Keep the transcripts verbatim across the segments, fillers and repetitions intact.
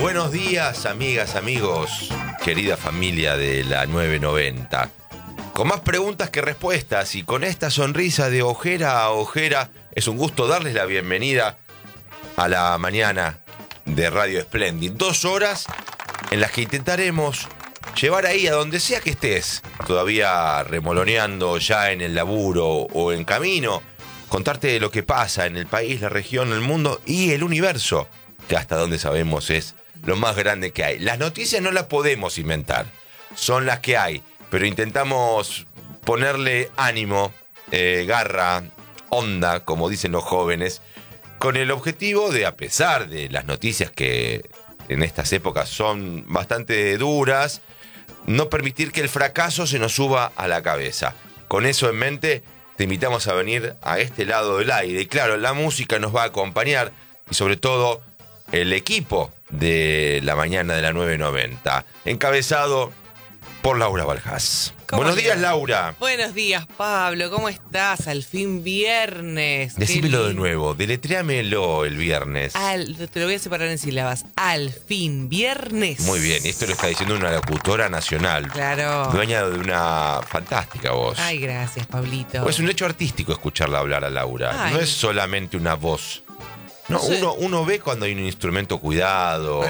Buenos días, amigas, amigos, querida familia de la nueve noventa. Con más preguntas que respuestas y con esta sonrisa de ojera a ojera, es un gusto darles la bienvenida a la mañana de Radio Splendid. Dos horas en las que intentaremos llevar ahí a donde sea que estés, todavía remoloneando ya en el laburo o en camino, contarte lo que pasa en el país, la región, el mundo y el universo, que hasta donde sabemos es lo más grande que hay. Las noticias no las podemos inventar, son las que hay, pero intentamos ponerle ánimo, eh, garra, onda, como dicen los jóvenes, con el objetivo de, a pesar de las noticias que en estas épocas son bastante duras, no permitir que el fracaso se nos suba a la cabeza. Con eso en mente, te invitamos a venir a este lado del aire. Y claro, la música nos va a acompañar y sobre todo el equipo de la mañana de la nueve noventa, encabezado por Laura Baljas. Buenos días, Laura. Buenos días, Pablo. ¿Cómo estás? Al fin viernes. Decímelo de nuevo, deletréamelo el viernes. Al, te lo voy a separar en sílabas. Al fin viernes. Muy bien, esto lo está diciendo una locutora nacional. Claro. Dueña de una fantástica voz. Ay, gracias, Pablito. Es un hecho artístico escucharla hablar a Laura. Ay. No es solamente una voz. No, No sé. uno, uno ve cuando hay un instrumento cuidado,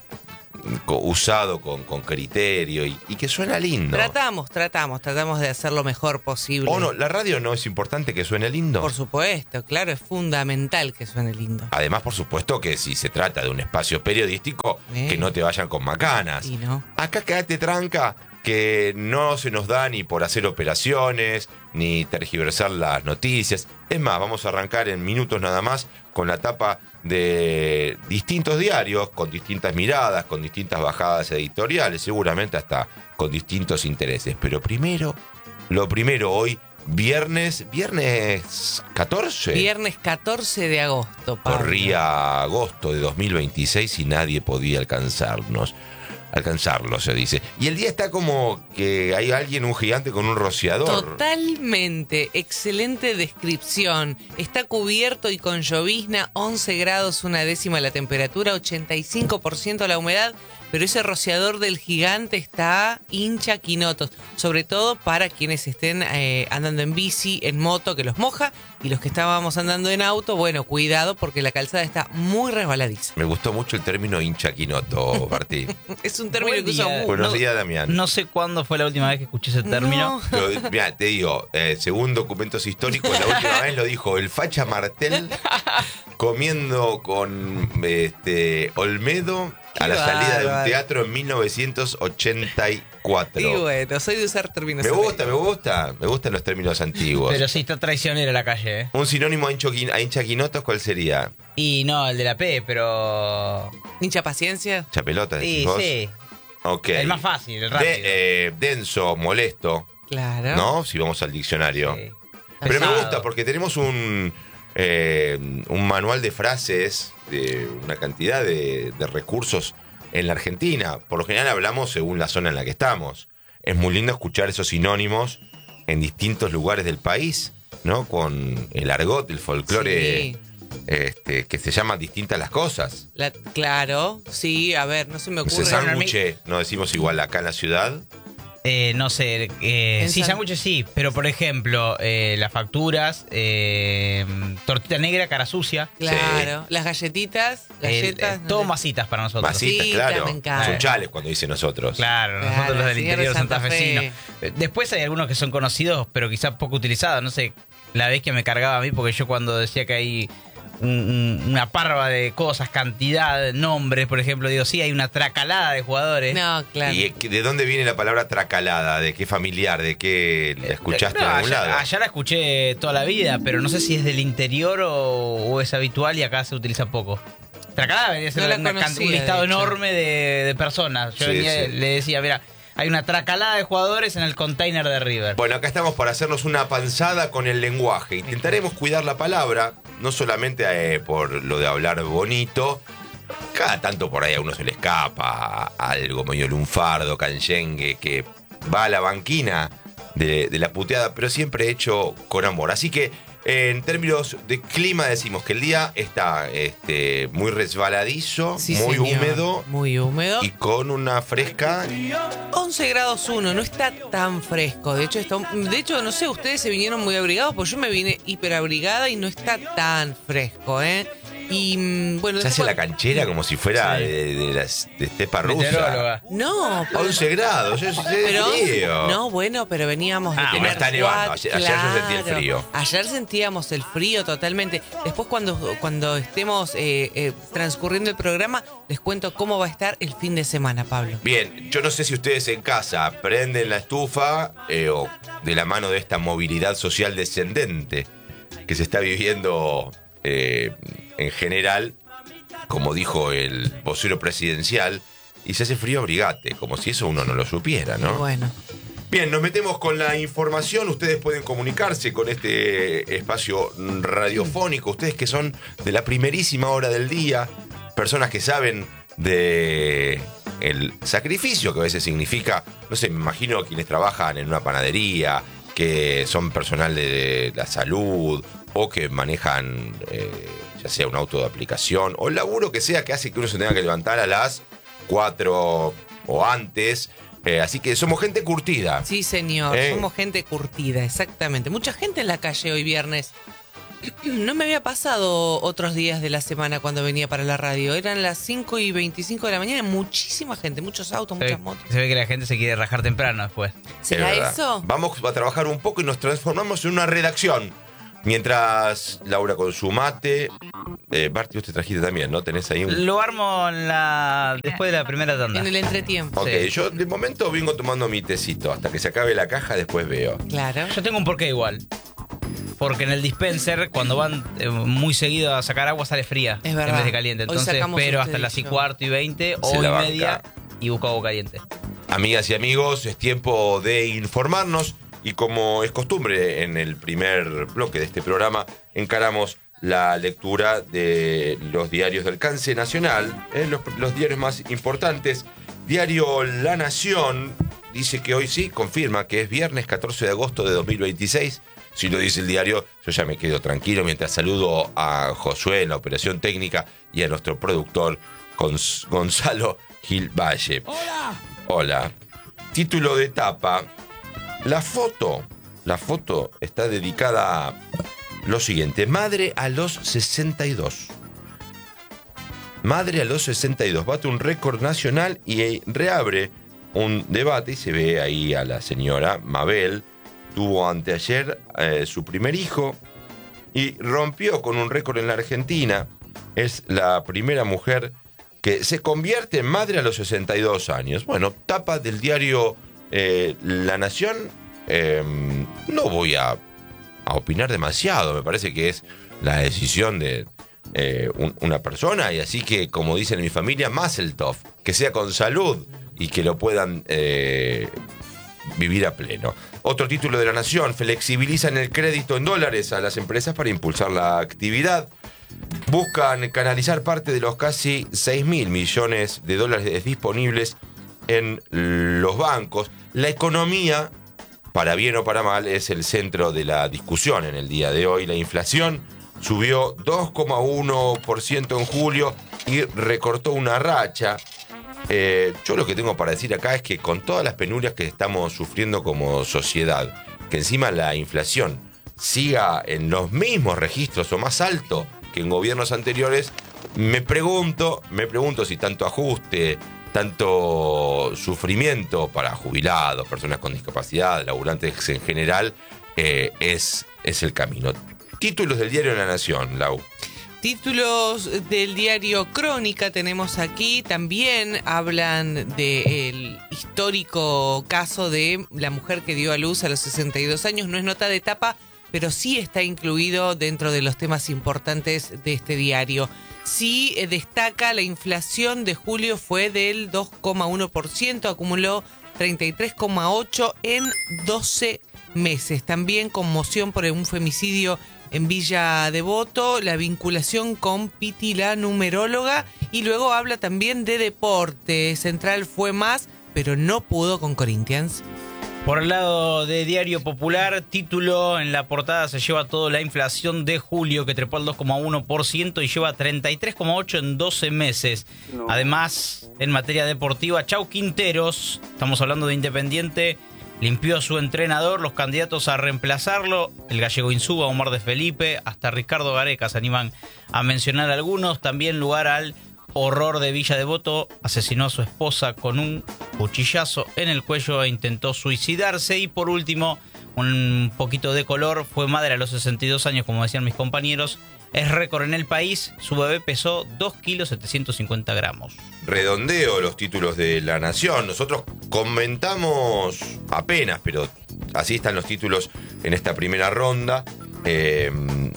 co- usado con, con criterio y, y que suena lindo. Tratamos, tratamos, tratamos de hacer lo mejor posible. ¿O no? ¿La radio no es importante que suene lindo? Por supuesto, claro, es fundamental que suene lindo. Además, por supuesto que si se trata de un espacio periodístico, Eh. que no te vayan con macanas. Y no. Acá quédate tranca, que no se nos da ni por hacer operaciones, ni tergiversar las noticias. Es más, vamos a arrancar en minutos nada más con la tapa de distintos diarios, con distintas miradas, con distintas bajadas editoriales, seguramente hasta con distintos intereses. Pero primero, lo primero hoy, viernes, viernes catorce. Viernes catorce de agosto, Pablo. Corría agosto de dos mil veintiséis y nadie podía alcanzarnos. Alcanzarlo, se dice. Y el día está como que hay alguien, un gigante con un rociador. Totalmente, excelente descripción. Está cubierto y con llovizna, once grados una décima la temperatura, ochenta y cinco por ciento la humedad, pero ese rociador del gigante está hincha quinotos, sobre todo para quienes estén eh, andando en bici, en moto, que los moja, y los que estábamos andando en auto, bueno, cuidado porque la calzada está muy resbaladiza. Me gustó mucho el término hinchaquinoto, Martí. Es un término Buen que uso día. mucho. Buenos No- días, Damián. No sé cuándo fue la última vez que escuché ese término. No. Pero, mirá, te digo, eh, según documentos históricos, la última vez lo dijo el facha Martel comiendo con este Olmedo a la Qué salida de un bárbaro. teatro en mil novecientos ochenta y cuatro. Y bueno, soy de usar términos. Me gusta, me gusta, me gustan los términos antiguos. Pero sí está traicionera la calle, ¿eh? Un sinónimo a, hincho- a hinchaquinotos, ¿cuál sería? Y no, el de la P, pero... ¿Hincha paciencia? ¿Chapelota, decís Sí, vos? sí. Ok. El más fácil, el rápido. De- eh, denso, molesto, Claro. ¿no? Si vamos al diccionario. Sí. Pero me Pesado. gusta porque tenemos un, eh, un manual de frases, de una cantidad de, de recursos en la Argentina. Por lo general hablamos según la zona en la que estamos. Es muy lindo escuchar esos sinónimos en distintos lugares del país, ¿no? Con el argot, el folclore, Sí. este, que se llaman distintas las cosas. La- claro, sí, a ver, no se me Ese ocurre. sándwich, no decimos igual acá en la ciudad. Eh, no sé, eh, En sí, San- sándwiches sí, pero por ejemplo, eh, las facturas, eh, tortita negra, cara sucia, Claro, las galletitas, el- galletas. eh, no todo sé. masitas para nosotros. Masitas, Masitas, claro. me encanta. Son chales cuando dicen nosotros. Claro, Claro, nosotros los del señor interior de Santa santafesino. Fe. Eh, Después hay algunos que son conocidos, pero quizás poco utilizados. No sé, la vez que me cargaba a mí, porque yo cuando decía que hay un- un- una parva de cosas, cantidad, nombres, por ejemplo, digo, sí, hay una tracalada de jugadores. No, claro. ¿Y de dónde viene la palabra tracalada? ¿De qué familiar? ¿De qué la escuchaste No, en algún allá, lado? allá la escuché toda la vida, pero no sé si es del interior o, o es habitual y acá se utiliza poco. Tracalada venía a ser No la una can- conocía, un listado de hecho. enorme de, de personas. Yo Sí, venía- sí. le decía, mira, hay una tracalada de jugadores en el container de River. Bueno, acá estamos para hacernos una panzada con el lenguaje. Intentaremos cuidar la palabra, no solamente eh, por lo de hablar bonito. Cada tanto por ahí a uno se le escapa algo medio lunfardo, canyengue, que va a la banquina de, de la puteada, pero siempre hecho con amor. Así que En términos de clima decimos que el día está este, muy resbaladizo, Sí, muy señor. húmedo Muy húmedo. y con una fresca. once grados uno, no está tan fresco. De hecho, está, de hecho, no sé, ustedes se vinieron muy abrigados, pues yo me vine hiperabrigada y no está tan fresco, ¿eh? Y mm, bueno, Se hace la después- canchera como si fuera Sí. de, de las de estepa rusa. Meteoróloga. No, pero, once grados, eso es pero frío. no, bueno, pero veníamos de Ah, tener bueno, está nevando. cuatro- Ayer- ayer yo sentí el claro. frío. Ayer sentíamos el frío totalmente. Después cuando, cuando estemos eh, eh, transcurriendo el programa, les cuento cómo va a estar el fin de semana, Pablo. Bien, yo no sé si ustedes en casa prenden la estufa eh, o de la mano de esta movilidad social descendente que se está viviendo eh, en general, como dijo el vocero presidencial, y se hace frío, abrigate, como si eso uno no lo supiera, ¿no? Bueno, Bien, nos metemos con la información. Ustedes pueden comunicarse con este espacio radiofónico. Ustedes que son de la primerísima hora del día, personas que saben de el sacrificio que a veces significa, no sé, me imagino quienes trabajan en una panadería, que son personal de la salud o que manejan eh, ya sea un auto de aplicación o el laburo que sea que hace que uno se tenga que levantar a las cuatro o antes. Eh, así que somos gente curtida. sí, señor, Eh. somos gente curtida, exactamente. Mucha gente en la calle hoy viernes. No me había pasado otros días de la semana cuando venía para la radio. Eran las cinco y veinticinco de la mañana, muchísima gente, muchos autos, Se ve, muchas motos. se ve que la gente se quiere rajar temprano después. ¿Será Es verdad. eso? Vamos a trabajar un poco y nos transformamos en una redacción. Mientras Laura con su mate. Eh, Barty, vos te trajiste también, ¿no? Tenés ahí un. Lo armo en la después de la primera tanda. En el entretiempo. Ok, Sí. yo de momento vengo tomando mi tecito. Hasta que se acabe la caja, después veo. Claro. Yo tengo un porqué igual. Porque en el dispenser, cuando van eh, muy seguido a sacar agua, sale fría Es verdad. en vez de caliente. Hoy Entonces sacamos espero este hasta las y dicho. cuarto y veinte Se o la y banca. media y busco agua caliente. Amigas y amigos, es tiempo de informarnos. Y como es costumbre en el primer bloque de este programa, encaramos la lectura de los diarios de alcance nacional, eh, los, los diarios más importantes. Diario La Nación dice que hoy sí, confirma que es viernes catorce de agosto de dos mil veintiséis. Si lo dice el diario, yo ya me quedo tranquilo mientras saludo a Josué en la operación técnica y a nuestro productor Gonz- Gonzalo Gil Valle. ¡Hola! Hola. Título de tapa. La foto, la foto está dedicada a lo siguiente. Madre a los sesenta y dos. Madre a los sesenta y dos. Bate un récord nacional y reabre un debate y se ve ahí a la señora Mabel. Tuvo anteayer eh, su primer hijo y rompió con un récord en la Argentina. Es la primera mujer que se convierte en madre a los sesenta y dos años. Bueno, tapa del diario eh, La Nación. Eh, no voy a, a opinar demasiado, me parece que es la decisión de eh, un- una persona y así que, como dicen en mi familia, Mazel Tov, que sea con salud y que lo puedan eh, vivir a pleno. Otro título de La Nación: flexibilizan el crédito en dólares a las empresas para impulsar la actividad. Buscan canalizar parte de los casi seis mil millones de dólares disponibles en los bancos. La economía, para bien o para mal, es el centro de la discusión en el día de hoy. La inflación subió dos coma uno por ciento en julio y recortó una racha. Eh, yo lo que tengo para decir acá es que con todas las penurias que estamos sufriendo como sociedad, que encima la inflación siga en los mismos registros o más alto que en gobiernos anteriores, me pregunto, me pregunto si tanto ajuste, tanto sufrimiento para jubilados, personas con discapacidad, laburantes en general, eh, es, es el camino. Títulos del diario La Nación, Lau. Títulos del diario Crónica tenemos aquí. También hablan del histórico caso de la mujer que dio a luz a los sesenta y dos años. No es nota de tapa, pero sí está incluido dentro de los temas importantes de este diario. Sí eh, destaca la inflación de julio fue del dos coma uno por ciento, acumuló treinta y tres coma ocho por ciento en doce meses. También conmoción por un femicidio en Villa Devoto, la vinculación con Piti, la numeróloga, y luego habla también de deporte. Central fue más, pero no pudo con Corinthians. Por el lado de Diario Popular, título en la portada se lleva todo la inflación de julio, que trepó al dos coma uno por ciento y lleva treinta y tres coma ocho por ciento en doce meses. No. Además, en materia deportiva, Chau Quinteros, estamos hablando de Independiente, limpió a su entrenador, los candidatos a reemplazarlo, el gallego Insúa, Omar de Felipe, hasta Ricardo Gareca se animan a mencionar algunos. También lugar al horror de Villa Devoto, asesinó a su esposa con un cuchillazo en el cuello e intentó suicidarse. Y por último, un poquito de color, fue madre a los sesenta y dos años, como decían mis compañeros. Es récord en el país, su bebé pesó dos kilos setecientos cincuenta gramos. Redondeo los títulos de La Nación. Nosotros comentamos apenas, pero así están los títulos en esta primera ronda. Eh,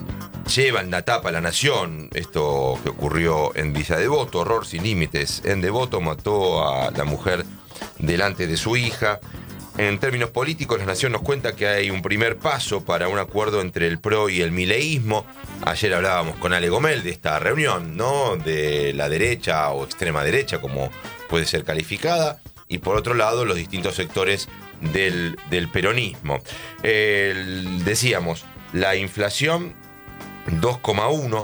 Llevan la tapa La Nación, esto que ocurrió en Villa Devoto, horror sin límites. En Devoto mató a la mujer delante de su hija. En términos políticos, La Nación nos cuenta que hay un primer paso para un acuerdo entre el P R O y el mileísmo. Ayer hablábamos con Ale Gomel de esta reunión, ¿no? De la derecha o extrema derecha, como puede ser calificada. Y por otro lado, los distintos sectores del, del peronismo. Eh, decíamos, la inflación dos coma uno.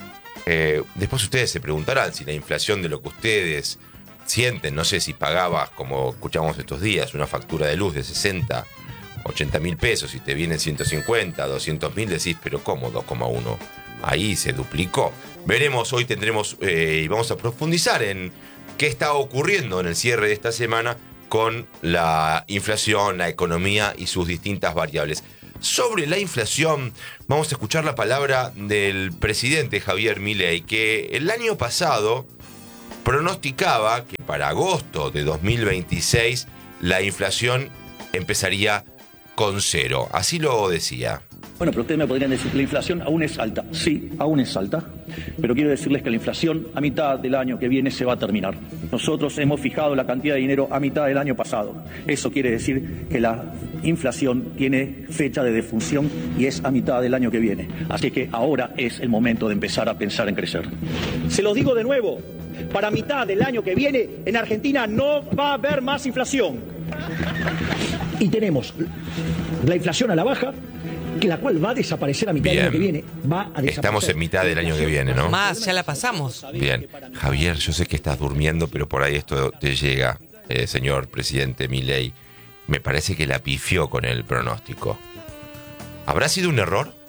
Eh, después ustedes se preguntarán si la inflación de lo que ustedes sienten, no sé si pagabas, como escuchamos estos días, una factura de luz de sesenta, ochenta mil pesos y te vienen ciento cincuenta, doscientos mil, decís, pero ¿cómo dos coma uno? Ahí se duplicó. Veremos, hoy tendremos eh, y vamos a profundizar en qué está ocurriendo en el cierre de esta semana con la inflación, la economía y sus distintas variables. Sobre la inflación, vamos a escuchar la palabra del presidente Javier Milei, que el año pasado pronosticaba que para agosto de dos mil veintiséis la inflación empezaría con cero. Así lo decía. Bueno, pero ustedes me podrían decir que la inflación aún es alta. Sí, aún es alta. Pero quiero decirles que la inflación a mitad del año que viene se va a terminar. Nosotros hemos fijado la cantidad de dinero a mitad del año pasado. Eso quiere decir que la inflación tiene fecha de defunción y es a mitad del año que viene. Así que ahora es el momento de empezar a pensar en crecer. Se los digo de nuevo, para mitad del año que viene en Argentina no va a haber más inflación. Y tenemos la inflación a la baja, que la cual va a desaparecer a mitad Bien. del año que viene. Va a desaparecer. Estamos en mitad del año que viene, ¿no? Más, ya la pasamos. Bien. Javier, yo sé que estás durmiendo, pero por ahí esto te llega, eh, señor presidente Milei. Me parece que la pifió con el pronóstico. ¿Habrá sido un error?